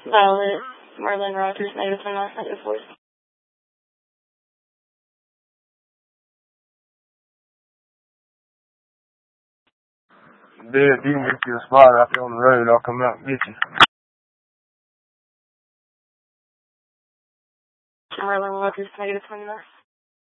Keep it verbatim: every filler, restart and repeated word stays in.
Violet, Marlon Rogers, negative one nine, negative four. Dad, you can get you a spot out there on the road. I'll come out and get you. Marlon Rogers, negative twenty-nine.